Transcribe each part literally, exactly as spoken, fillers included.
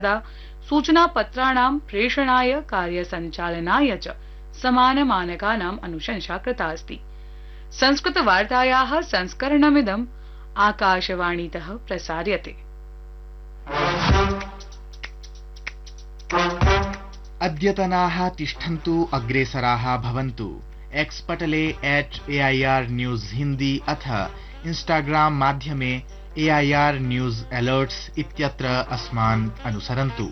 सूचनापत्राणां प्रेषणाय कार्यसञ्चालनाय च समानमानकानाम् अनुशंसा कृता अस्ति। संस्कृतवार्तायाः संस्करणमिदम् आकाशवाणीतः प्रसार्यते। अद्यतनाः तिष्ठन्तु, अग्रेसराः भवन्तु। X Patle at AIR news Hindi अथ इंस्टाग्राम माध्यमे एआईआर न्यूज अलर्ट्स इत्यत्र अस्मान् अनुसरन्तु।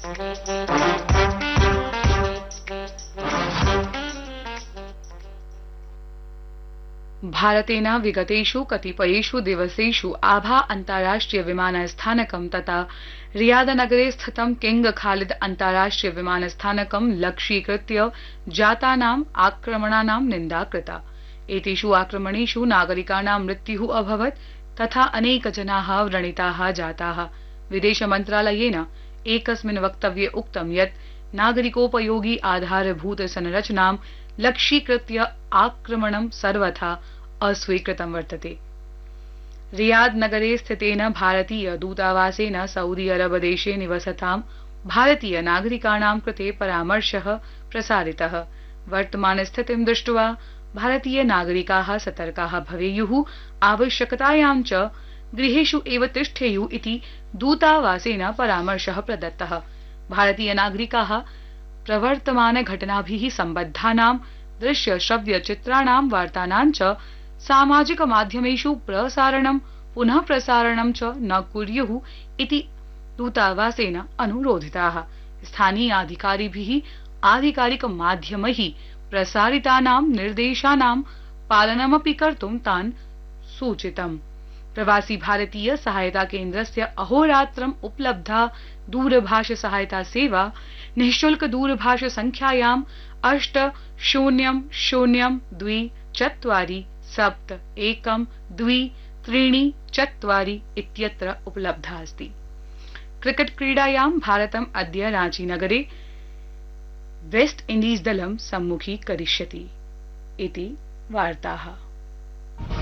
भारतेन विगतेषु कतिपयेषु दिवसेषु आभा अन्ताराष्ट्रिय विमानस्थानकं तथा रियाद नगरे स्थितं किंग खालिद अन्ताराष्ट्रिय विमानस्थानकं लक्ष्यीकृत्य जातानाम् आक्रमणानां निन्दा कृता। एतेषु आक्रमणेषु नागरिकाणां मृत्युः अभवत् तथा अनेक जनाः व्रणिताः जाताः। विदेश मन्त्रालयेन एकस्मिन् वक्तव्ये उक्तं यत् नागरिकोपयोगी आधारभूत संरचनां लक्ष्यीकृत्य आक्रमणं सर्वथा अस्वीकृतं वर्तते। रियाद नगरे स्थितेन भारतीय दूतावासेन सऊदी अरब देशे निवसतां भारतीय नागरिकाणां कृते परामर्शः प्रसारितः। वर्तमान स्थितिं दृष्ट्वा भारतीय नागरिकाः सतर्काः भवेयुः, आवश्यकतायां च गृहेषु एव तिष्ठेयुः इति दूतावासेन परामर्शः प्रदत्तः। भारतीय नागरिकाः प्रवर्तमान घटनाभिः सम्बद्धानां दृश्य श्रव्य चित्राणां वार्तानां च सामाजिक माध्यमेषु प्रसारणं पुनः प्रसारणं च न कुर्युः इति दूतावासेन अनुरोधिताः। स्थानीयाधिकारिभिः आधिकारिक माध्यमैः प्रसारितानां निर्देशानां पालनमपि कर्तुं तान् सूचितम्। प्रवासी भारतीय सहायता केन्द्रस्य अहोरात्रम् उपलब्धा दूरभाष सहायता सेवा निःशुल्क दूरभाष संख्यायाम् अष्ट शून्यं शून्यं द्वि चत्वारि सप्त एकं द्वि त्रीणि चत्वारि इत्यत्र उपलब्धा अस्ति। क्रिकेट क्रीडायां भारतम् अद्य रांचीनगरे वेस्ट इण्डीज दलं सम्मुखीकरिष्यति इति वार्ताः।